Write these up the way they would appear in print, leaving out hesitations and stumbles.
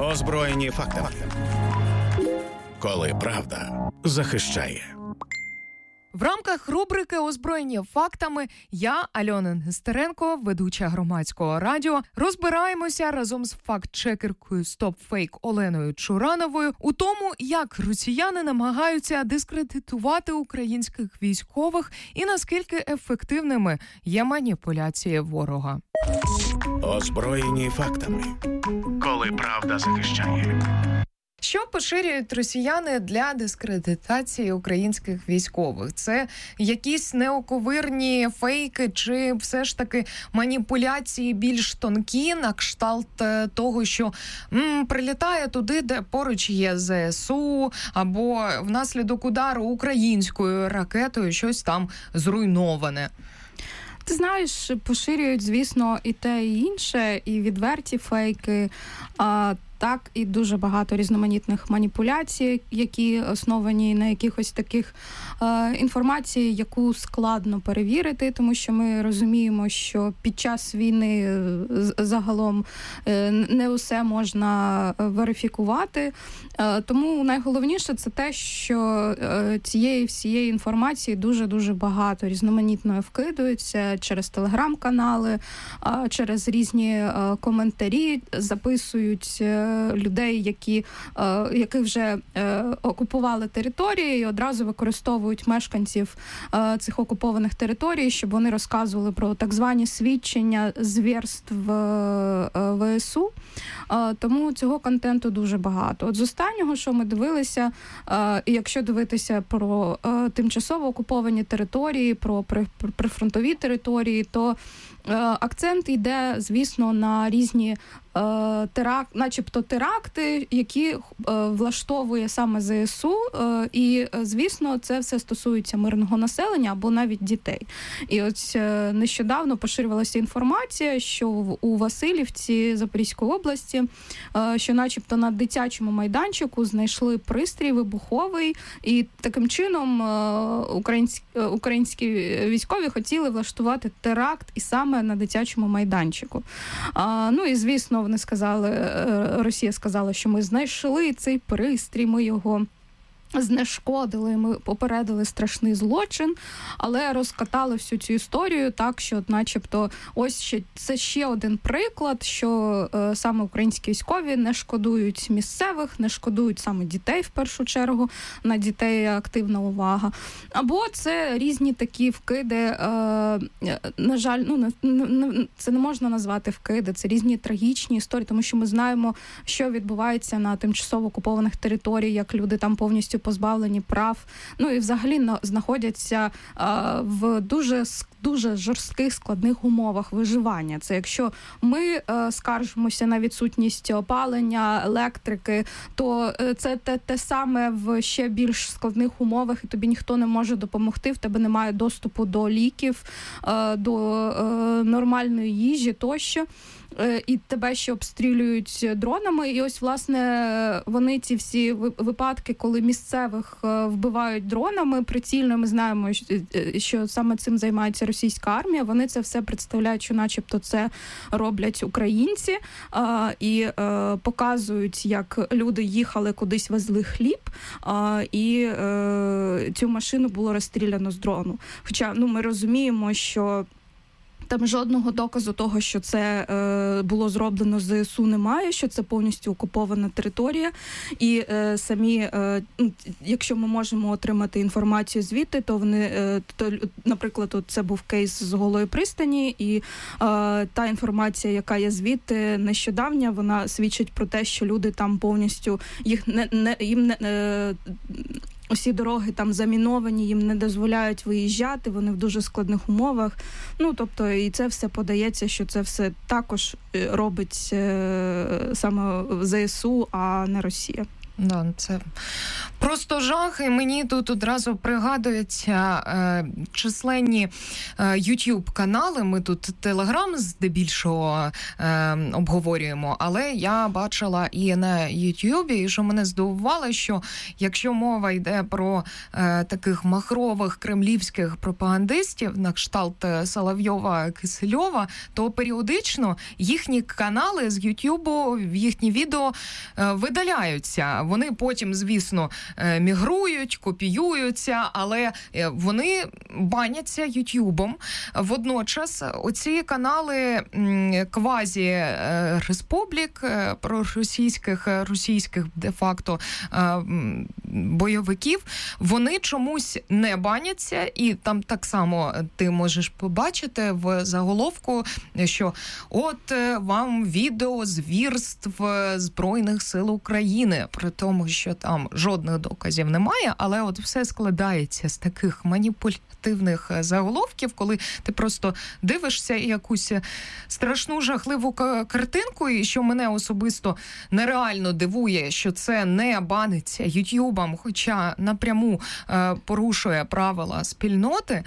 Озброєні фактами. Коли правда захищає. В рамках рубрики «Озброєні фактами» я, Альона Нестеренко, ведуча Громадського радіо, розбираємося разом з факт-чекеркою StopFake Оленою Чурановою у тому, як росіяни намагаються дискредитувати українських військових і наскільки ефективними є маніпуляції ворога. Озброєні фактами. Коли правда захищає. Що поширюють росіяни для дискредитації українських військових? Це якісь неоковирні фейки чи все ж таки маніпуляції більш тонкі на кшталт того, що прилітає туди, де поруч є ЗСУ, або внаслідок удару українською ракетою щось там зруйноване? Ти знаєш, поширюють, звісно, і те, і інше, і відверті фейки, так, і дуже багато різноманітних маніпуляцій, які основані на якихось таких інформації, яку складно перевірити, тому що ми розуміємо, що під час війни загалом не усе можна верифікувати. Тому найголовніше це те, що цієї всієї інформації дуже-дуже багато різноманітно вкидаються через телеграм-канали, через різні коментарі, записують людей, які вже окупували території і одразу використовують мешканців цих окупованих територій, щоб вони розказували про так звані свідчення звірств ВСУ. Тому цього контенту дуже багато. От з останнього, що ми дивилися, і якщо дивитися про тимчасово окуповані території, про прифронтові території, то акцент йде, звісно, на різні начебто теракти, які влаштовує саме ЗСУ, і, звісно, це все стосується мирного населення або навіть дітей. І ось нещодавно поширювалася інформація, що у Василівці Запорізької області, що начебто на дитячому майданчику знайшли пристрій вибуховий, і таким чином українські військові хотіли влаштувати теракт і саме на дитячому майданчику. Ну і, звісно, вони сказали, Росія сказала, що ми знайшли цей пристрій, ми його знешкодили, ми попередили страшний злочин, але розкатали всю цю історію так, що начебто ось це ще один приклад, що саме українські військові не шкодують місцевих, не шкодують саме дітей в першу чергу, на дітей активна увага. Або це різні такі вкиди, на жаль, це не можна назвати вкиди, це різні трагічні історії, тому що ми знаємо, що відбувається на тимчасово окупованих територіях, як люди там повністю позбавлені прав, ну і взагалі знаходяться в дуже жорстких, складних умовах виживання. Це якщо ми скаржимося на відсутність опалення, електрики, то це те саме в ще більш складних умовах, і тобі ніхто не може допомогти, в тебе немає доступу до ліків, до нормальної їжі тощо. І тебе ще обстрілюють дронами. І ось, власне, вони ці всі випадки, коли місцевих вбивають дронами прицільно, ми знаємо, що саме цим займається російська армія, вони це все представляють, що начебто це роблять українці, і показують, як люди їхали кудись, везли хліб, і цю машину було розстріляно з дрону. Хоча, ми розуміємо, що там жодного доказу того, що це було зроблено з ЗСУ, немає, що це повністю окупована територія. І самі, якщо ми можемо отримати інформацію звідти, то вони, наприклад, це був кейс з Голої пристані, і та інформація, яка є звідти нещодавня, вона свідчить про те, що люди там повністю, усі дороги там заміновані, їм не дозволяють виїжджати, вони в дуже складних умовах. Тобто, і це все подається, що це все також робить саме ЗСУ, а не Росія. Да, це просто жах, і мені тут одразу пригадуються численні YouTube-канали. Ми тут Telegram здебільшого обговорюємо, але я бачила і на YouTube, і що мене здивувало, що якщо мова йде про таких махрових кремлівських пропагандистів на кшталт Соловйова-Кисельова, то періодично їхні канали з YouTube, їхні відео видаляються. Вони потім, звісно, мігрують, копіюються, але вони баняться Ютубом. Водночас оці канали квазі-республік російських де-факто бойовиків, вони чомусь не баняться, і там так само ти можеш побачити в заголовку, що от вам відео звірств Збройних сил України, при тому, що там жодних доказів немає, але от все складається з таких маніпулятивних заголовків, коли ти просто дивишся якусь страшну, жахливу картинку, і що мене особисто нереально дивує, що це не баниться Ютубом, хоча напряму порушує правила спільноти.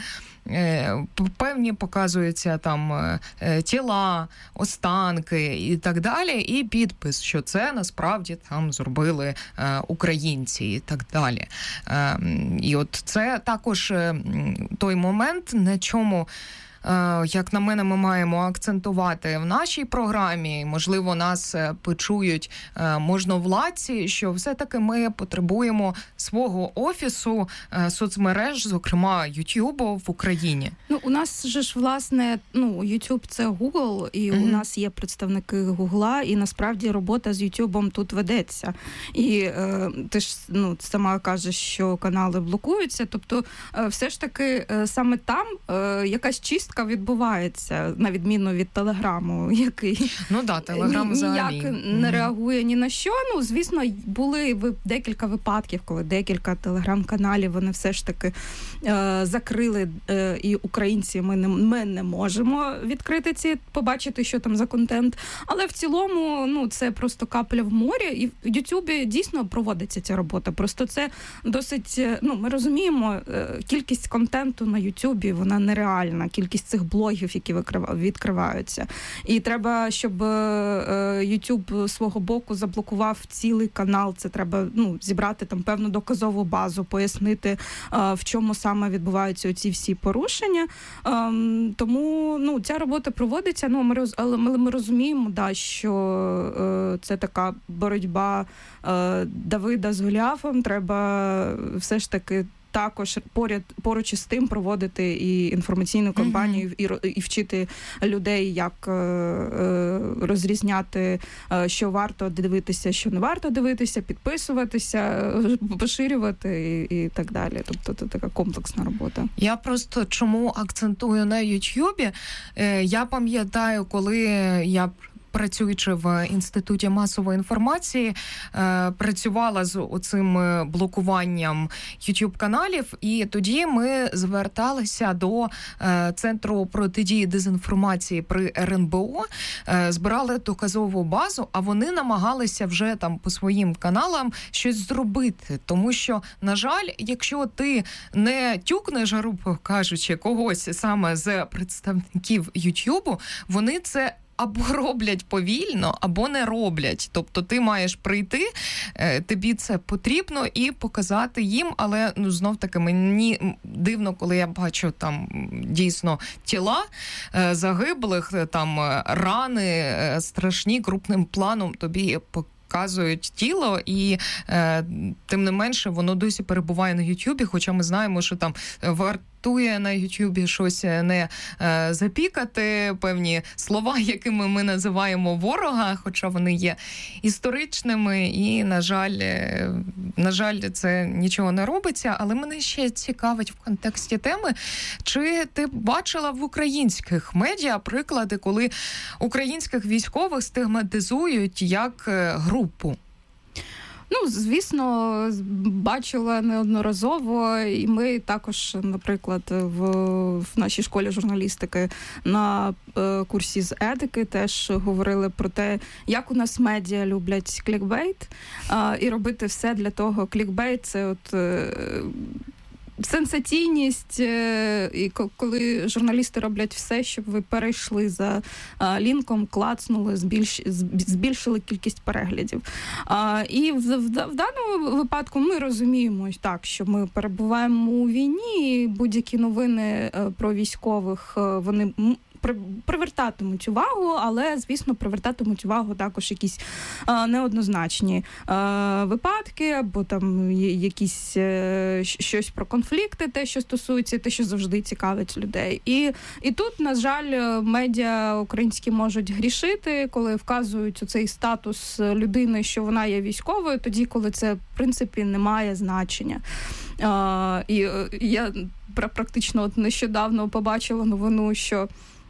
Певні показуються там тіла, останки і так далі, і підпис, що це насправді там зробили українці і так далі. І от це також той момент, на чому, як на мене, ми маємо акцентувати в нашій програмі, можливо, нас почують можновладці, що все-таки ми потребуємо свого офісу соцмереж, зокрема Ютубу в Україні. Ну, у нас же ж, власне, Ютуб – це Google, і у нас є представники Гугла, і насправді робота з Ютубом тут ведеться. І ти ж сама кажеш, що канали блокуються, тобто все ж таки саме там якась чистка відбувається, на відміну від Телеграму, який Телеграм взагалі ніяк не реагує ні на що. Звісно, були декілька випадків, коли декілька телеграм-каналів вони все ж таки закрили, і українці ми не можемо відкрити побачити, що там за контент. Але в цілому, це просто капля в морі, і в Ютубі дійсно проводиться ця робота. Просто це досить, ми розуміємо, кількість контенту на Ютубі, вона нереальна, кількість цих блогів, які відкриваються. І треба, щоб YouTube свого боку заблокував цілий канал. Це треба зібрати там певну доказову базу, пояснити, в чому саме відбуваються оці всі порушення. Тому ця робота проводиться, але ми розуміємо, що це така боротьба Давида з Голіафом. Треба все ж таки також поруч із тим проводити і інформаційну кампанію, і вчити людей, як розрізняти, що варто дивитися, що не варто дивитися, підписуватися, поширювати і так далі. Тобто це така комплексна робота. Я просто чому акцентую на Ютубі? Я пам'ятаю, коли я, працюючи в Інституті масової інформації, працювала з оцим блокуванням YouTube-каналів, і тоді ми зверталися до Центру протидії дезінформації при РНБО, збирали доказову базу, а вони намагалися вже там по своїм каналам щось зробити. Тому що, на жаль, якщо ти не тюкнеш, грубо кажучи, когось саме з представників YouTube, вони це або роблять повільно, або не роблять. Тобто ти маєш прийти, тобі це потрібно, і показати їм, але знов-таки мені дивно, коли я бачу там дійсно тіла загиблих, там рани страшні, крупним планом тобі показують тіло, і тим не менше воно досі перебуває на Ютубі, хоча ми знаємо, що там вартує на Ютубі щось не запікати, певні слова, якими ми називаємо ворога, хоча вони є історичними, і, на жаль, це нічого не робиться. Але мене ще цікавить в контексті теми, чи ти бачила в українських медіа приклади, коли українських військових стигматизують як групу? Ну, звісно, бачила неодноразово, і ми також, наприклад, в нашій школі журналістики на курсі з етики теж говорили про те, як у нас медіа люблять клікбейт, і робити все для того. Клікбейт – це от сенсаційність, і коли журналісти роблять все, щоб ви перейшли за лінком, клацнули, збільшили кількість переглядів. І в даному випадку ми розуміємо так, що ми перебуваємо у війні, і будь-які новини про військових, вони привертатимуть увагу, але, звісно, привертатимуть увагу також якісь неоднозначні випадки, або там якісь щось про конфлікти, те, що стосується, те, що завжди цікавить людей. І тут, на жаль, медіа українські можуть грішити, коли вказують цей статус людини, що вона є військовою, тоді, коли це, в принципі, не має значення. І я практично от нещодавно побачила новину, що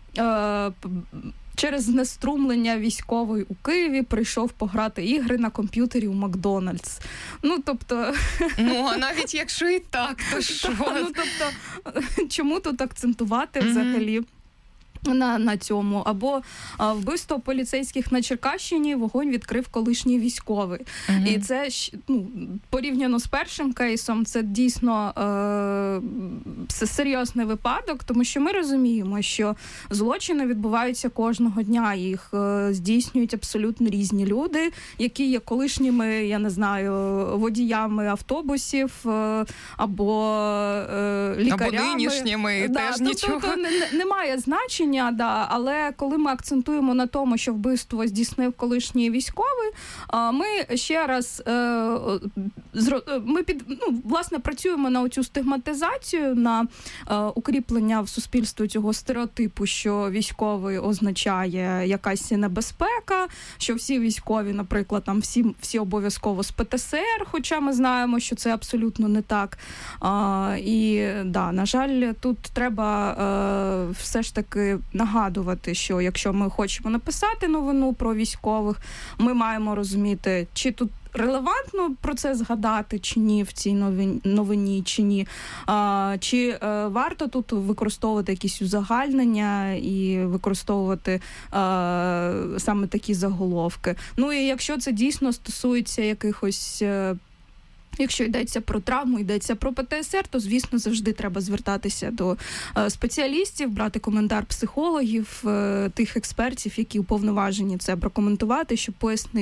через знеструмлення військової у Києві прийшов пограти ігри на комп'ютері у Макдональдс. Ну, тобто... Ну, а навіть якщо і так, то що? Ну, тобто, чому тут акцентувати взагалі на цьому? Або вбивство поліцейських на Черкащині, вогонь відкрив колишній військовий. І це, порівняно з першим кейсом, це дійсно серйозний випадок, тому що ми розуміємо, що злочини відбуваються кожного дня, їх здійснюють абсолютно різні люди, які є колишніми, я не знаю, водіями автобусів, або лікарями. Або нинішніми, теж нічого. Тобто немає значення. Да, але коли ми акцентуємо на тому, що вбивство здійснив колишній військовий, ми ще раз власне працюємо на оцю стигматизацію, на укріплення в суспільстві цього стереотипу, що військовий означає якась небезпека, що всі військові, наприклад, там всі обов'язково з ПТСР, хоча ми знаємо, що це абсолютно не так. І да, на жаль, тут треба все ж таки нагадувати, що якщо ми хочемо написати новину про військових, ми маємо розуміти, чи тут релевантно про це згадати, чи ні в цій новині, чи ні. Чи варто тут використовувати якісь узагальнення і використовувати саме такі заголовки. Ну і якщо це дійсно стосується якихось... Якщо йдеться про травму, йдеться про ПТСР, то, звісно, завжди треба звертатися до спеціалістів, брати коментар психологів, тих експертів, які уповноважені це прокоментувати, щоб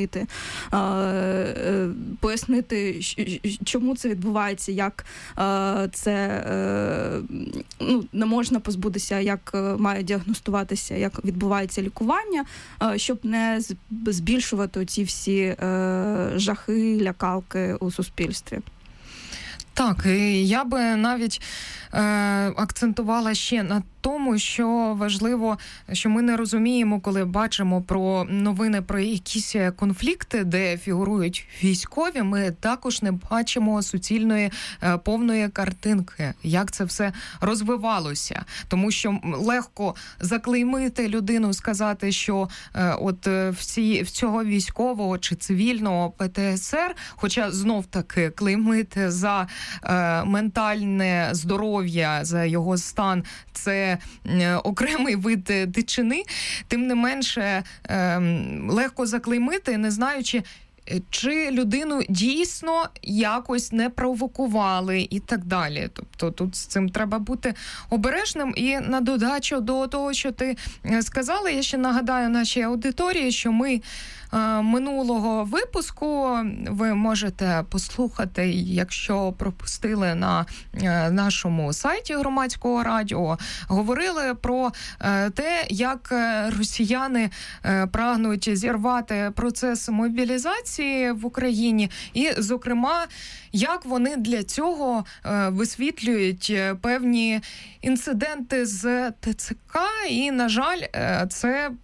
пояснити, чому це відбувається, як це не можна позбутися, як має діагностуватися, як відбувається лікування, щоб не збільшувати ці всі жахи, лякалки у суспільстві. Так, і я би навіть акцентувала ще на тому, що важливо, що ми не розуміємо, коли бачимо про новини про якісь конфлікти, де фігурують військові, ми також не бачимо суцільної повної картинки, як це все розвивалося. Тому що легко заклеймити людину, сказати, що от в цього військового чи цивільного ПТСР, хоча знов-таки клеймити за ментальне здоров'я, за його стан, це окремий вид дичини, тим не менше легко заклеймити, не знаючи, чи людину дійсно якось не провокували і так далі. Тобто тут з цим треба бути обережним. І на додачу до того, що ти сказала, я ще нагадаю нашій аудиторії, що ми минулого випуску ви можете послухати, якщо пропустили на нашому сайті Громадського радіо, говорили про те, як росіяни прагнуть зірвати процес мобілізації в Україні і, зокрема, як вони для цього висвітлюють певні інциденти з ТЦК, і, на жаль, це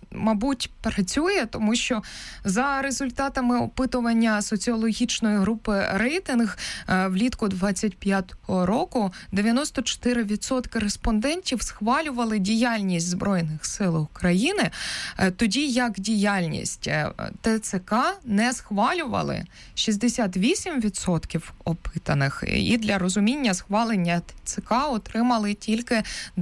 мабуть, працює, тому що за результатами опитування соціологічної групи «Рейтинг» влітку 25-го року 94% респондентів схвалювали діяльність Збройних сил України, тоді як діяльність ТЦК не схвалювали 68% опитаних. І для розуміння схвалення ТЦК отримали тільки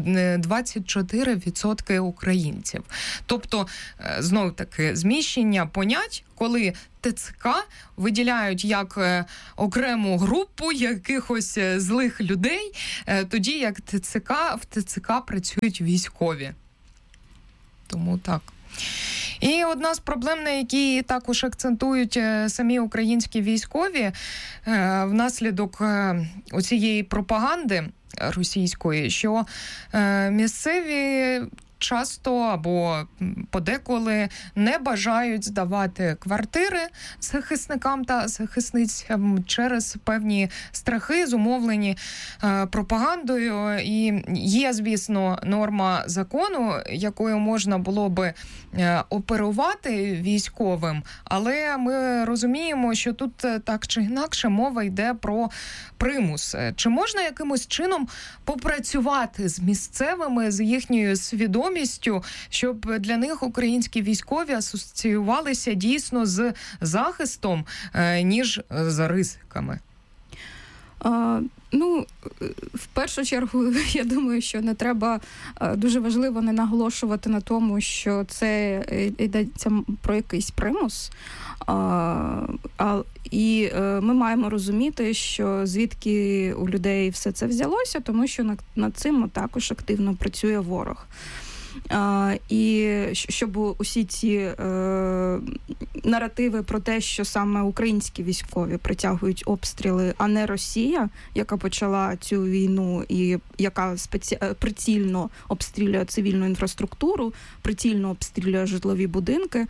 24% українців. Тобто, знов-таки, зміщення понять, коли ТЦК виділяють як окрему групу якихось злих людей, тоді як в ТЦК працюють військові. Тому так. І одна з проблем, на які також акцентують самі українські військові внаслідок оцієї пропаганди російської, що місцеві часто або подеколи не бажають здавати квартири захисникам та захисницям через певні страхи, зумовлені пропагандою. І є, звісно, норма закону, якою можна було би оперувати військовим, але ми розуміємо, що тут так чи інакше мова йде про примус. Чи можна якимось чином попрацювати з місцевими, з їхньою свідомістю, щоб для них українські військові асоціювалися дійсно з захистом, ніж з ризиками? В першу чергу, я думаю, що не треба, дуже важливо не наголошувати на тому, що це йдеться про якийсь примус. І ми маємо розуміти, що звідки у людей все це взялося, тому що над цим також активно працює ворог. І щоб усі ці наративи про те, що саме українські військові притягують обстріли, а не Росія, яка почала цю війну і яка прицільно обстрілює цивільну інфраструктуру, прицільно обстрілює житлові будинки,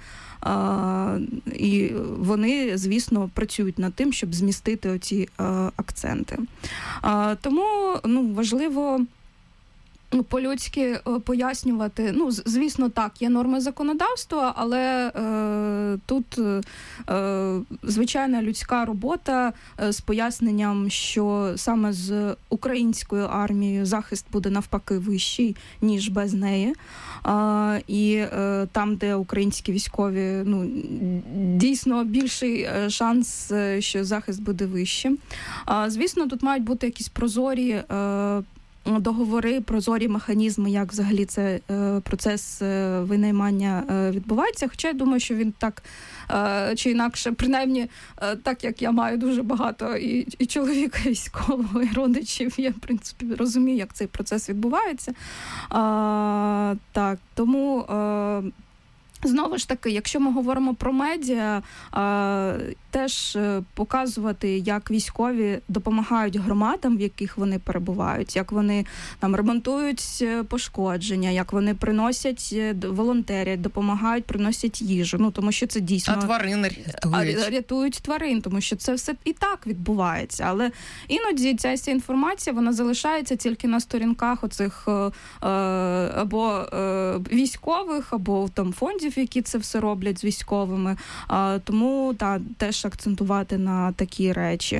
і вони, звісно, працюють над тим, щоб змістити оці акценти. Тому важливо по-людськи пояснювати. Звісно, так, є норми законодавства, але тут звичайна людська робота з поясненням, що саме з українською армією захист буде навпаки вищий, ніж без неї. І там, де українські військові, дійсно більший шанс, що захист буде вищим. Звісно, тут мають бути якісь прозорі договори, прозорі механізми, як взагалі це процес винаймання відбувається. Хоча я думаю, що він так чи інакше, принаймні, так як я маю дуже багато і чоловіка військового, і родичів, я, в принципі, розумію, як цей процес відбувається. Так, тому знову ж таки, якщо ми говоримо про медіа, теж показувати, як військові допомагають громадам, в яких вони перебувають, як вони там ремонтують пошкодження, як вони приносять, волонтерять, допомагають, приносять їжу. Тому що це дійсно... А тварин рятують. Рятують тварин, тому що це все і так відбувається. Але іноді ця вся інформація, вона залишається тільки на сторінках оцих або військових, або там фондів, які це все роблять з військовими. Тому теж акцентувати на такі речі.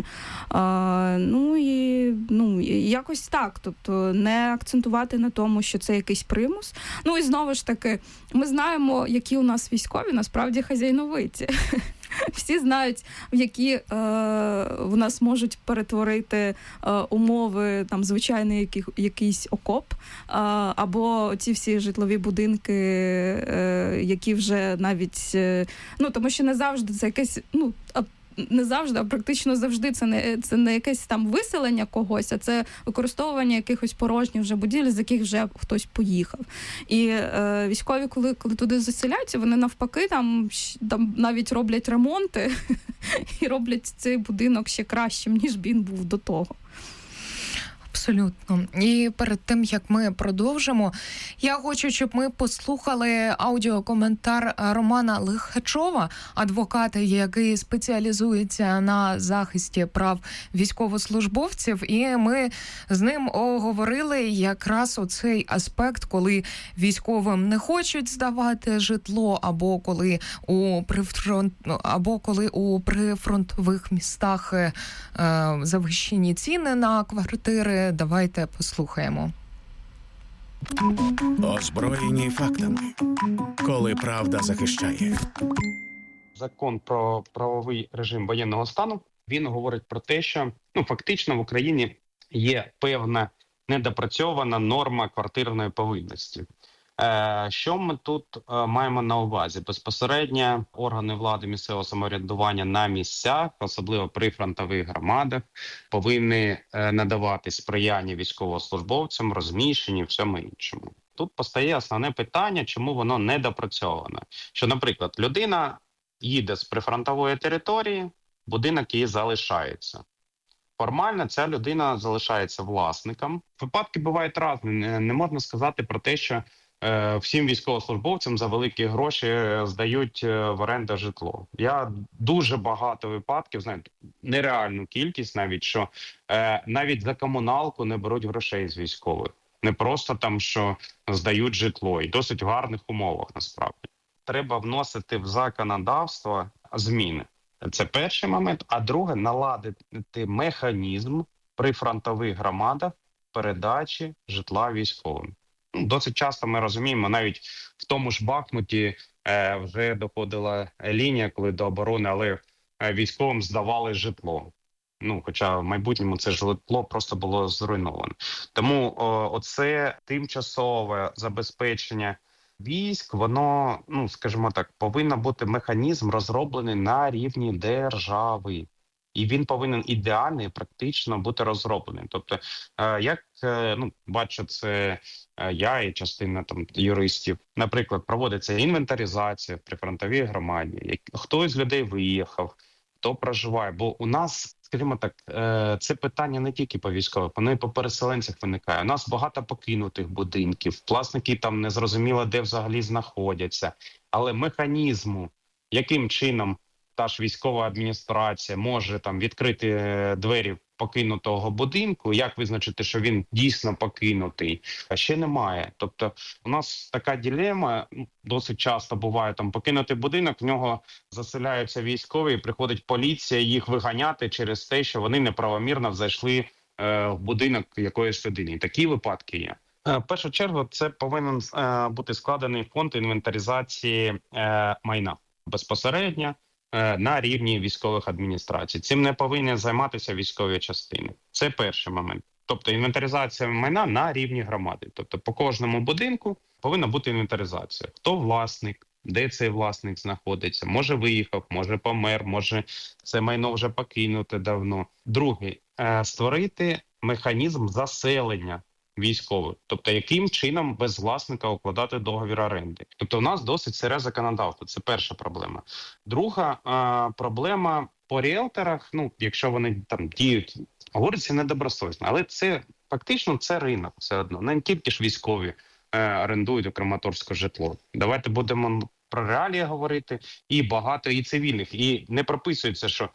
Якось так. Тобто не акцентувати на тому, що це якийсь примус. І знову ж таки, ми знаємо, які у нас військові насправді хазяйновиті. Всі знають, в які в нас можуть перетворити умови, там, звичайний якийсь окоп, або ці всі житлові будинки, які вже навіть, тому що не завжди це якесь, не завжди, а практично завжди це не якесь там виселення когось, а це використовування якихось порожніх вже будівель, з яких вже хтось поїхав. І військові, коли туди заселяються, вони навпаки там навіть роблять ремонти і роблять цей будинок ще кращим, ніж він був до того. Абсолютно. І перед тим, як ми продовжимо, я хочу, щоб ми послухали аудіокоментар Романа Лихачова, адвоката, який спеціалізується на захисті прав військовослужбовців. І ми з ним оговорили якраз оцей аспект, коли військовим не хочуть здавати житло, або коли у прифронтових містах завищені ціни на квартири. Давайте послухаємо. Озброєні фактами. Коли правда захищає. Закон про правовий режим воєнного стану, він говорить про те, що фактично в Україні є певна недопрацьована норма квартирної повинності. Що ми тут маємо на увазі? Безпосередньо органи влади місцевого самоврядування на місцях, особливо при фронтових громадах, повинні надавати сприяння військовослужбовцям, розміщенню, всьому іншому. Тут постає основне питання, чому воно недопрацьоване. Що, наприклад, людина їде з прифронтової території, будинок її залишається. Формально ця людина залишається власником. Випадки бувають різні. Не можна сказати про те, що всім військовослужбовцям за великі гроші здають в оренду житло. Я дуже багато випадків, знаю, нереальну кількість навіть, що навіть за комуналку не беруть грошей з військових. Не просто там, що здають житло, і досить в гарних умовах насправді. Треба вносити в законодавство зміни. Це перший момент. А друге, наладити механізм при фронтових громадах передачі житла військовим. Досить часто ми розуміємо, навіть в тому ж Бахмуті вже доходила лінія, коли до оборони, але військовим здавали житло. Хоча в майбутньому це житло просто було зруйновано. Тому оце тимчасове забезпечення військ, воно, скажімо так, повинен бути механізм розроблений на рівні держави. І він повинен ідеально і практично бути розроблений. Тобто, як бачу, це я і частина юристів. Наприклад, проводиться інвентаризація в прифронтовій громаді. Хто з людей виїхав, хто проживає. Бо у нас, скажімо так, це питання не тільки по військових, воно і по переселенцях виникає. У нас багато покинутих будинків, власники там не зрозуміло, де взагалі знаходяться. Але механізму, яким чином та ж військова адміністрація може відкрити двері покинутого будинку, як визначити, що він дійсно покинутий, ще немає. Тобто у нас така дилема, досить часто буває, покинутий будинок, в нього заселяються військові, і приходить поліція їх виганяти через те, що вони неправомірно зайшли в будинок якоїсь людини. Такі випадки є. В першу чергу це повинен бути складений фонд інвентаризації майна безпосередньо на рівні військових адміністрацій. Цим не повинні займатися військові частини. Це перший момент. Тобто інвентаризація майна на рівні громади. Тобто по кожному будинку повинна бути інвентаризація. Хто власник, де цей власник знаходиться, може виїхав, може помер, може це майно вже покинуте давно. Друге, створити механізм заселення військових. Тобто, яким чином без власника укладати договір оренди. Тобто, у нас досить сире законодавство. Це перша проблема. Друга проблема по ріелторах, якщо вони діють, говориться недобросовісно, але це фактично це ринок все одно. Не тільки ж військові орендують у Краматорську житло. Давайте будемо про реалії говорити. І багато і цивільних. І не прописується, що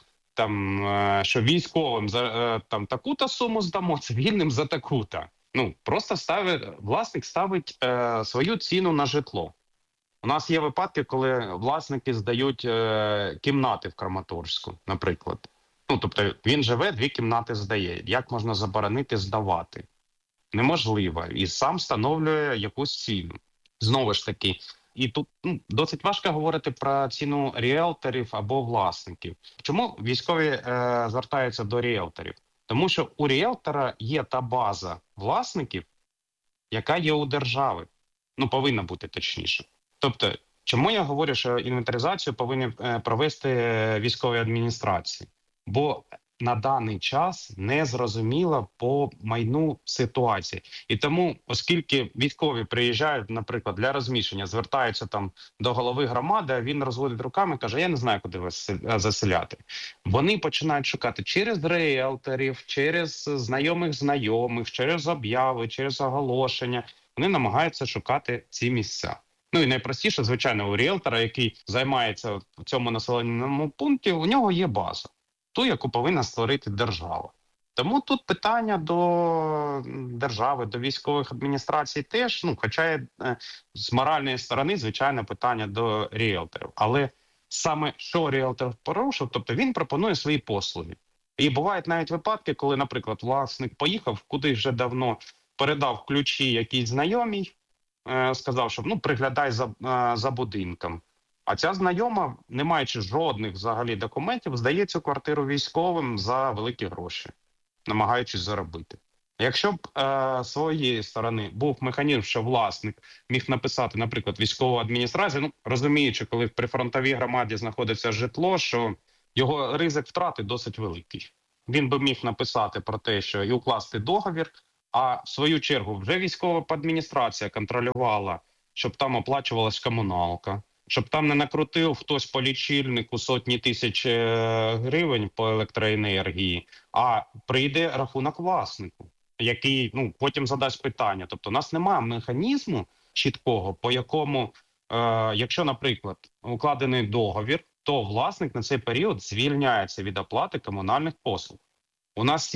що військовим за таку-то суму здамо, цивільним за таку-то. Просто власник ставить свою ціну на житло. У нас є випадки, коли власники здають кімнати в Краматорську, наприклад. Тобто він живе, 2 кімнати здає. Як можна заборонити здавати? Неможливо. І сам встановлює якусь ціну. Знову ж таки. І тут досить важко говорити про ціну ріелторів або власників. Чому військові звертаються до ріелторів? Тому що у ріелтора є та база власників, яка є у держави. Повинна бути точніше. Тобто, чому я говорю, що інвентаризацію повинні провести військові адміністрації? Бо на даний час не зрозуміла по майну ситуації. І тому, оскільки військові приїжджають, наприклад, для розміщення, звертаються там до голови громади, а він розводить руками і каже, я не знаю, куди вас заселяти. Вони починають шукати через ріелторів, через знайомих, через обяви, через оголошення. Вони намагаються шукати ці місця. Ну і найпростіше, звичайно, у ріелтора, який займається в цьому населеному пункті, у нього є база, ту, яку повинна створити держава. Тому тут питання до держави, до військових адміністрацій теж, хоча з моральної сторони, звичайно, питання до ріелторів. Але саме що ріелтор порушив, тобто він пропонує свої послуги. І бувають навіть випадки, коли, наприклад, власник поїхав кудись вже давно, передав ключі якійсь знайомій, сказав, що приглядай за будинком. А ця знайома, не маючи жодних взагалі документів, здає цю квартиру військовим за великі гроші, намагаючись заробити. Якщо б з своєї сторони був механізм, що власник міг написати, наприклад, військову адміністрацію, розуміючи, коли в прифронтовій громаді знаходиться житло, що його ризик втрати досить великий. Він би міг написати про те, що і укласти договір, а в свою чергу вже військова адміністрація контролювала, щоб там оплачувалась комуналка, щоб там не накрутив хтось по лічильнику сотні тисяч гривень по електроенергії, а прийде рахунок власнику, який потім задасть питання. Тобто у нас немає механізму чіткого, по якому, якщо, наприклад, укладений договір, то власник на цей період звільняється від оплати комунальних послуг. У нас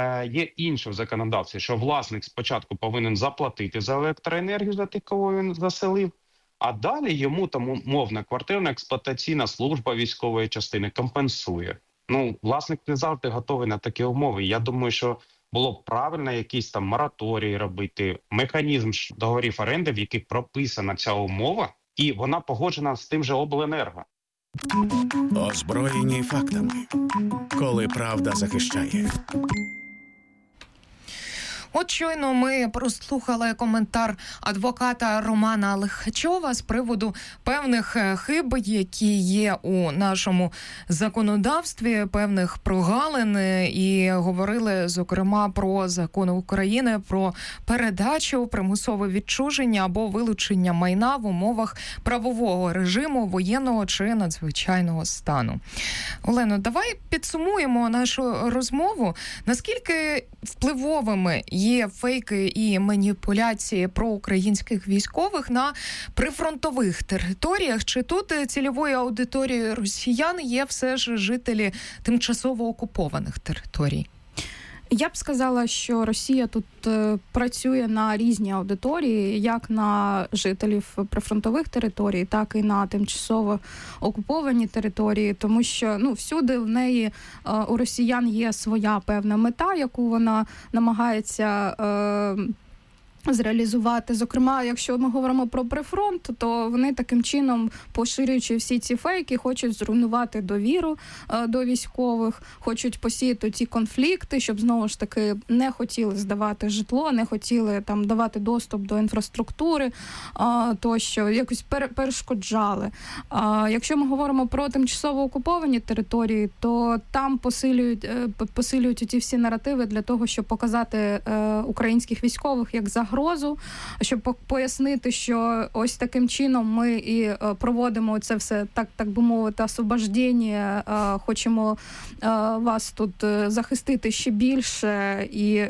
є інше в законодавстві, що власник спочатку повинен заплатити за електроенергію за тих, кого він заселив, а далі йому там умовна квартирна експлуатаційна служба військової частини компенсує. Власник не завжди готовий на такі умови. Я думаю, що було б правильно якийсь там мораторій робити, механізм договорів оренди, в яких прописана ця умова, і вона погоджена з тим же обленерго. Озброєні фактами. Коли правда захищає. От щойно ми прослухали коментар адвоката Романа Лихачова з приводу певних хиб, які є у нашому законодавстві, певних прогалин, і говорили, зокрема, про закон України про передачу, примусове відчуження або вилучення майна в умовах правового режиму, воєнного чи надзвичайного стану. Олено, давай підсумуємо нашу розмову. Наскільки впливовими є фейки і маніпуляції про українських військових на прифронтових територіях? Чи тут цільовою аудиторією росіян є все ж жителі тимчасово окупованих територій? Я б сказала, що Росія тут працює на різні аудиторії, як на жителів прифронтових територій, так і на тимчасово окуповані території, тому що всюди в неї у росіян є своя певна мета, яку вона намагається зреалізувати. Зокрема, якщо ми говоримо про прифронт, то вони таким чином, поширюючи всі ці фейки, хочуть зруйнувати довіру до військових, хочуть посіяти ці конфлікти, щоб знову ж таки не хотіли здавати житло, не хотіли там давати доступ до інфраструктури, тощо якось перешкоджали. Якщо ми говоримо про тимчасово окуповані території, то там посилюють ці всі наративи для того, щоб показати українських військових як загрозу, щоб пояснити, що ось таким чином ми і проводимо це все, так би мовити, освобождення, хочемо вас тут захистити ще більше, і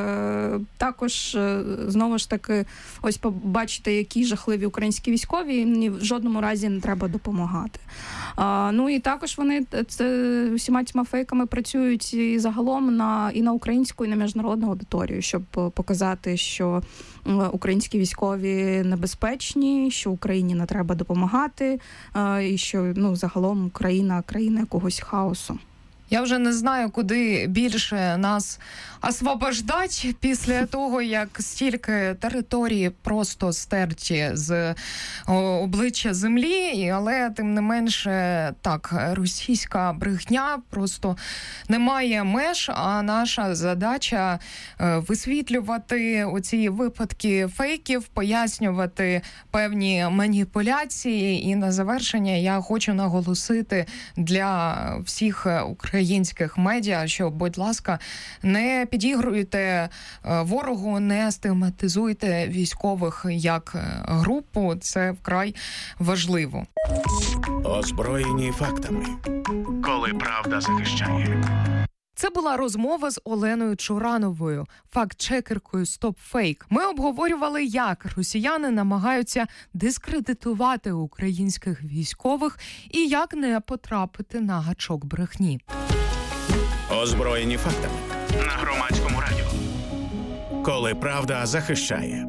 також, знову ж таки, ось побачите, які жахливі українські військові, їм в жодному разі не треба допомагати. І також вони усіма цими фейками працюють і загалом і на українську, і на міжнародну аудиторію, щоб показати, що українські військові небезпечні, що Україні не треба допомагати, і що загалом Україна – країна якогось хаосу. Я вже не знаю, куди більше нас освобождать після того, як стільки території просто стерті з обличчя землі, але тим не менше, так, російська брехня просто не має меж, а наша задача висвітлювати оці випадки фейків, пояснювати певні маніпуляції. І на завершення я хочу наголосити для всіх українців, українських медіа, що, будь ласка, не підігруйте ворогу, не стигматизуйте військових як групу. Це вкрай важливо. Озброєні фактами. Коли правда захищає. Це була розмова з Оленою Чурановою, факт-чекеркою «Стоп-фейк». Ми обговорювали, як росіяни намагаються дискредитувати українських військових і як не потрапити на гачок брехні. Озброєні фактами. На Громадському радіо. Коли правда захищає.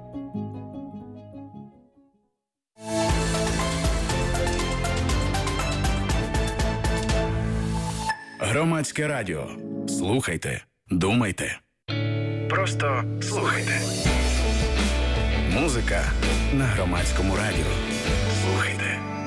Громадське радіо. Слухайте, думайте. Просто слухайте. Музика на Громадському радіо. Слухайте.